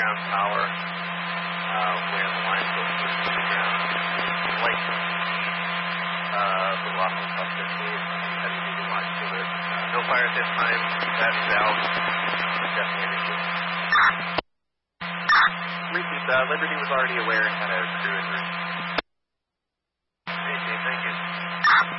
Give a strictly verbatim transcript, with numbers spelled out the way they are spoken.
ground power uh, where the lines go through to the ground. Like uh, the Boston cluster case, heavy duty line to it. Uh, no fire at this time. That's out. Definitely an issue. Repeat, uh, Liberty was already aware and had a crew in route.